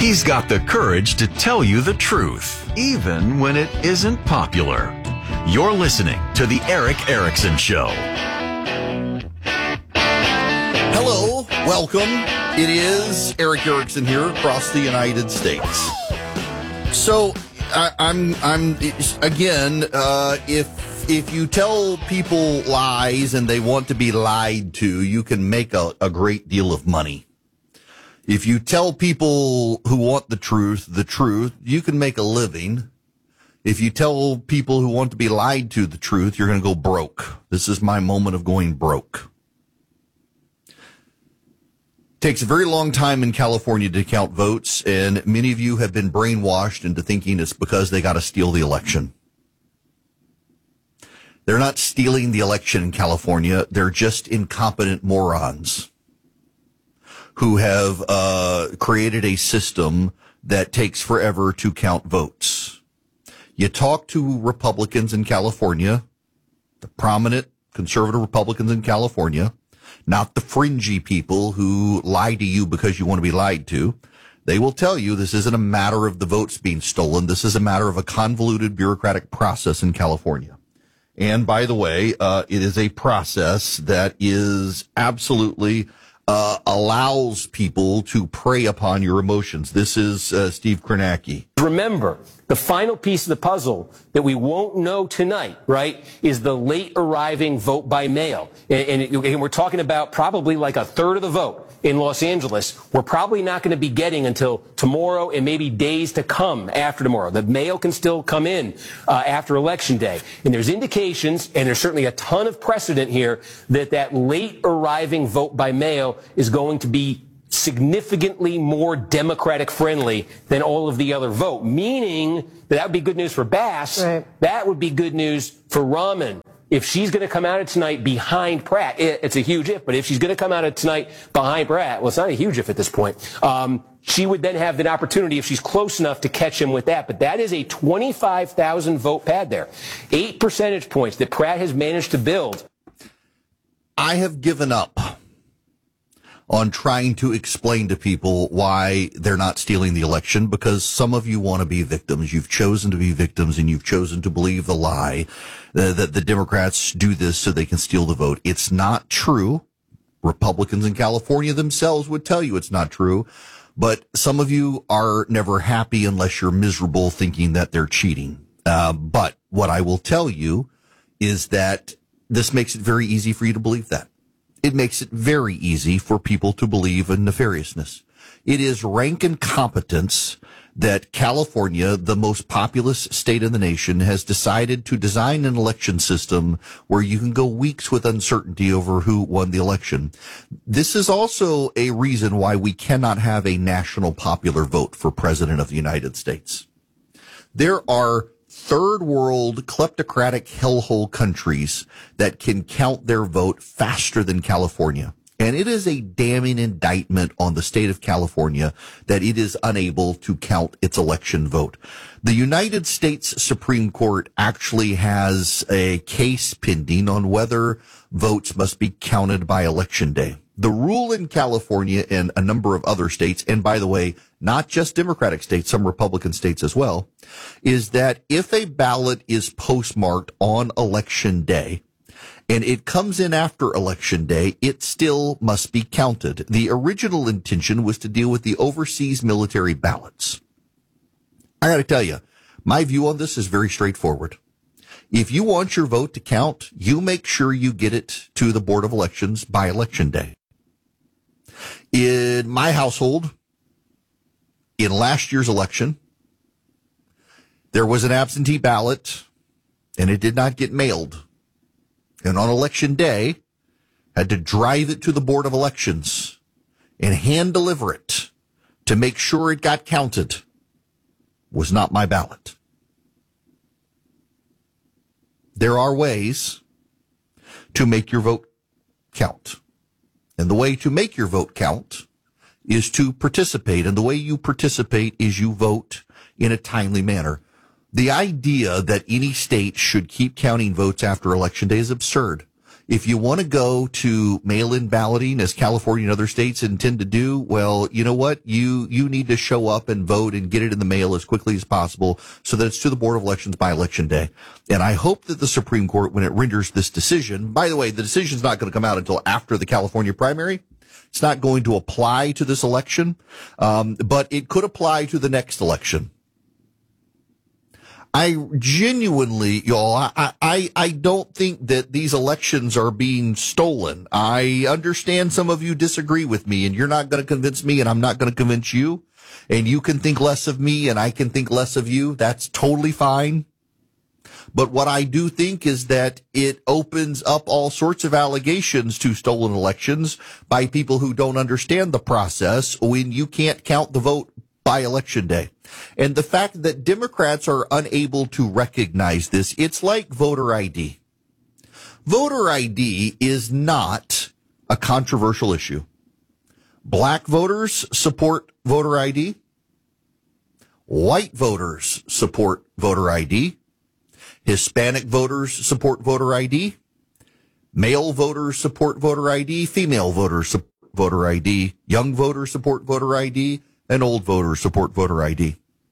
He's got the courage to tell you the truth, even when it isn't popular. You're listening to The Erick Erickson Show. Hello, welcome. It is Erick Erickson here across the United States. So, if you tell people lies and they want to be lied to, you can make a great deal of money. If you tell people who want the truth, you can make a living. If you tell people who want to be lied to the truth, you're going to go broke. This is my moment of going broke. Takes a very long time in California to count votes, and many of you have been brainwashed into thinking it's because they got to steal the election. They're not stealing the election in California. They're just incompetent morons who have created a system that takes forever to count votes. You talk to Republicans in California, the prominent conservative Republicans in California, not the fringy people who lie to you because you want to be lied to. They will tell you this isn't a matter of the votes being stolen. This is a matter of a convoluted bureaucratic process in California. And by the way, it is a process that is absolutely allows people to prey upon your emotions. This is Steve Kornacki. Remember, the final piece of the puzzle that we won't know tonight, right, is the late arriving vote by mail. And we're talking about probably like a third of the vote in Los Angeles. We're probably not going to be getting until tomorrow and maybe days to come after tomorrow. The mail can still come in after Election Day. And there's indications, and there's certainly a ton of precedent here, that late arriving vote by mail is going to be significantly more Democratic friendly than all of the other vote, meaning that would be good news for Bass. Right. That would be good news for Rahman. If she's going to come out of tonight behind Pratt, it's a huge if, but if she's going to come out of tonight behind Pratt, well, it's not a huge if at this point, she would then have the opportunity, if she's close enough, to catch him with that. But that is a 25,000 vote pad there. 8 percentage points that Pratt has managed to build. I have given up on trying to explain to people why they're not stealing the election, because some of you want to be victims. You've chosen to be victims, and you've chosen to believe the lie that the Democrats do this so they can steal the vote. It's not true. Republicans in California themselves would tell you it's not true. But some of you are never happy unless you're miserable thinking that they're cheating. But what I will tell you is that this makes it very easy for you to believe that. It makes it very easy for people to believe in nefariousness. It is rank incompetence that California, the most populous state in the nation, has decided to design an election system where you can go weeks with uncertainty over who won the election. This is also a reason why we cannot have a national popular vote for president of the United States. There are third world kleptocratic hellhole countries that can count their vote faster than California. And it is a damning indictment on the state of California that it is unable to count its election vote. The United States Supreme Court actually has a case pending on whether votes must be counted by Election Day. The rule in California and a number of other states, and by the way, not just Democratic states, some Republican states as well, is that if a ballot is postmarked on Election Day and it comes in after Election Day, it still must be counted. The original intention was to deal with the overseas military ballots. I got to tell you, my view on this is very straightforward. If you want your vote to count, you make sure you get it to the Board of Elections by Election Day. In my household, in last year's election, there was an absentee ballot, and it did not get mailed. And on Election Day, had to drive it to the Board of Elections and hand deliver it to make sure it got counted. Was not my ballot. There are ways to make your vote count. And the way to make your vote count is to participate. And the way you participate is you vote in a timely manner. The idea that any state should keep counting votes after Election Day is absurd. If you want to go to mail-in balloting, as California and other states intend to do, well, you know what? You need to show up and vote and get it in the mail as quickly as possible so that it's to the Board of Elections by Election Day. And I hope that the Supreme Court, when it renders this decision, by the way, the decision's not going to come out until after the California primary. It's not going to apply to this election, but it could apply to the next election. I genuinely, y'all, I don't think that these elections are being stolen. I understand some of you disagree with me, and you're not going to convince me, and I'm not going to convince you. And you can think less of me, and I can think less of you. That's totally fine. But what I do think is that it opens up all sorts of allegations to stolen elections by people who don't understand the process when you can't count the vote by Election Day. And the fact that Democrats are unable to recognize this, it's like voter ID. Voter ID is not a controversial issue. Black voters support voter ID. White voters support voter ID. Hispanic voters support voter ID. Male voters support voter ID. Female voters support voter ID. Young voters support voter ID. And old voters support voter ID.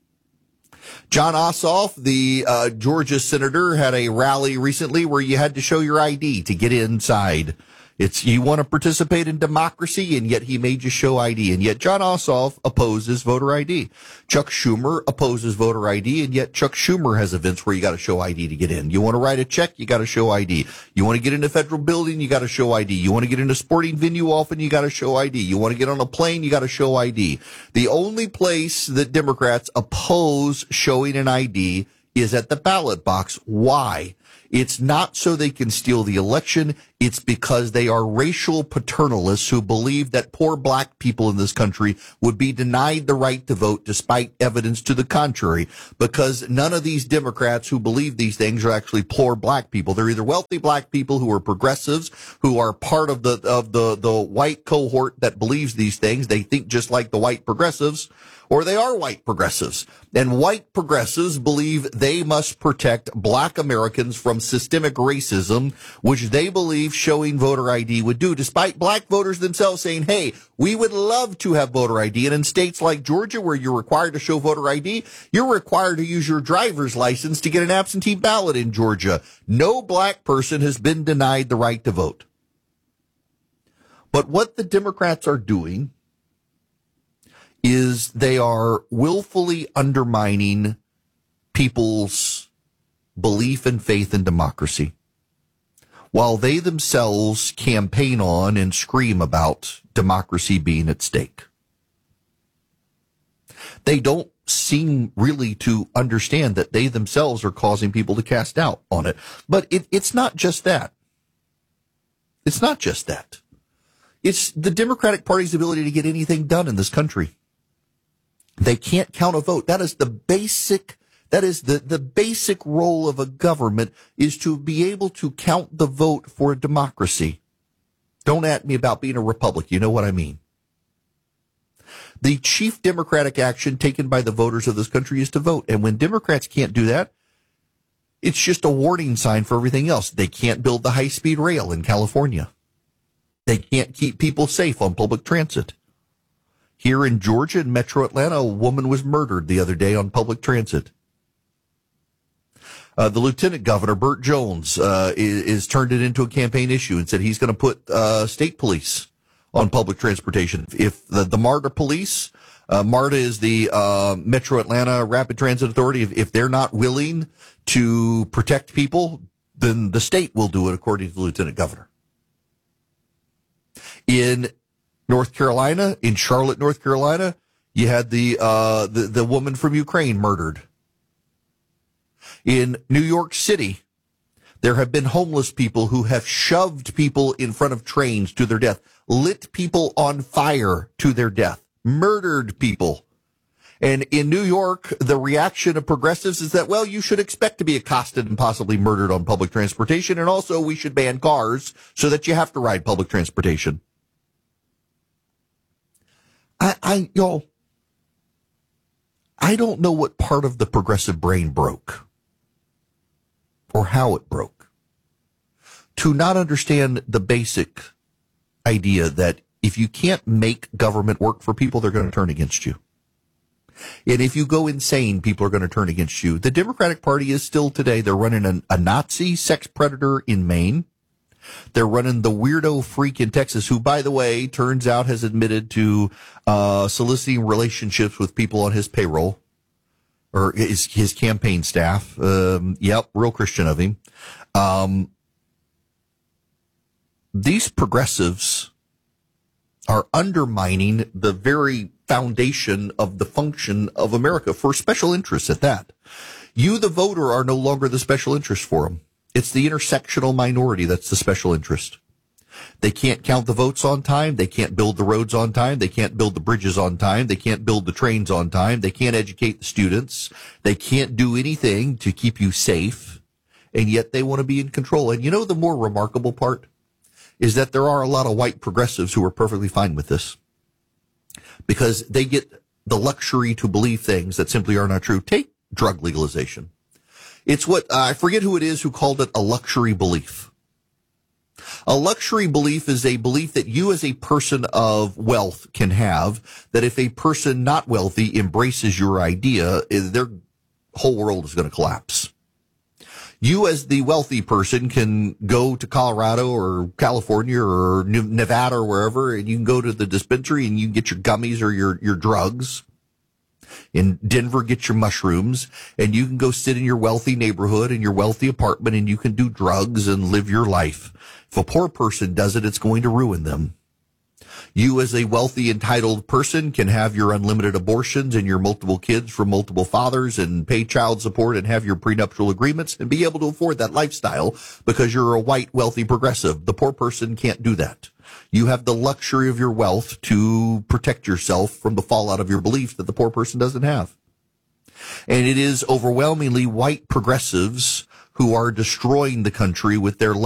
John Ossoff, the Georgia senator, had a rally recently where you had to show your ID to get inside. You want to participate in democracy, and yet he made you show ID. And yet John Ossoff opposes voter ID. Chuck Schumer opposes voter ID, and yet Chuck Schumer has events where you got to show ID to get in. You want to write a check, you got to show ID. You want to get into a federal building, you got to show ID. You want to get into a sporting venue often, you got to show ID. You want to get on a plane, you got to show ID. The only place that Democrats oppose showing an ID is at the ballot box. Why? It's not so they can steal the election. It's because they are racial paternalists who believe that poor black people in this country would be denied the right to vote despite evidence to the contrary, because none of these Democrats who believe these things are actually poor black people. They're either wealthy black people who are progressives, who are part of the white cohort that believes these things. They think just like the white progressives, or they are white progressives. And white progressives believe they must protect black Americans from systemic racism, which they believe showing voter ID would do, despite black voters themselves saying, hey, we would love to have voter ID. And in states like Georgia, where you're required to show voter ID, you're required to use your driver's license to get an absentee ballot in Georgia. No black person has been denied the right to vote. But what the Democrats are doing is they are willfully undermining people's belief and faith in democracy, while they themselves campaign on and scream about democracy being at stake. They don't seem really to understand that they themselves are causing people to cast doubt on it. But it's not just that. It's not just that. It's the Democratic Party's ability to get anything done in this country. They can't count a vote. That is the basic role of a government, is to be able to count the vote for a democracy. Don't ask me about being a republic. You know what I mean. The chief democratic action taken by the voters of this country is to vote. And when Democrats can't do that, it's just a warning sign for everything else. They can't build the high-speed rail in California. They can't keep people safe on public transit. Here in Georgia, in Metro Atlanta, a woman was murdered the other day on public transit. The lieutenant governor, Burt Jones, is turned it into a campaign issue and said he's going to put state police on public transportation. If the MARTA police, MARTA is the Metro Atlanta Rapid Transit Authority, if they're not willing to protect people, then the state will do it, according to the lieutenant governor. In North Carolina, in Charlotte, North Carolina, you had the woman from Ukraine murdered. In New York City, there have been homeless people who have shoved people in front of trains to their death, lit people on fire to their death, murdered people. And in New York, the reaction of progressives is that, well, you should expect to be accosted and possibly murdered on public transportation, and also we should ban cars so that you have to ride public transportation. I don't know what part of the progressive brain broke or how it broke. to not understand the basic idea that if you can't make government work for people, they're going to turn against you. And if you go insane, people are going to turn against you. The Democratic Party is still today, they're running a Nazi sex predator in Maine. They're running the weirdo freak in Texas, who, by the way, turns out has admitted to soliciting relationships with people on his payroll or his campaign staff. Yep, real Christian of him. These progressives are undermining the very foundation of the function of America for special interests at that. You, the voter, are no longer the special interest for them. It's the intersectional minority that's the special interest. They can't count the votes on time. They can't build the roads on time. They can't build the bridges on time. They can't build the trains on time. They can't educate the students. They can't do anything to keep you safe. And yet they want to be in control. And you know, the more remarkable part is that there are a lot of white progressives who are perfectly fine with this because they get the luxury to believe things that simply are not true. Take drug legalization. It's what, I forget who it is who called it a luxury belief. A luxury belief is a belief that you as a person of wealth can have, that if a person not wealthy embraces your idea, their whole world is going to collapse. You as the wealthy person can go to Colorado or California or Nevada or wherever, and you can go to the dispensary and you can get your gummies or your drugs. In Denver, get your mushrooms, and you can go sit in your wealthy neighborhood in your wealthy apartment and you can do drugs and live your life. If a poor person does it, it's going to ruin them. You as a wealthy, entitled person can have your unlimited abortions and your multiple kids from multiple fathers and pay child support and have your prenuptial agreements and be able to afford that lifestyle because you're a white, wealthy progressive. The poor person can't do that. You have the luxury of your wealth to protect yourself from the fallout of your beliefs that the poor person doesn't have. And it is overwhelmingly white progressives who are destroying the country with their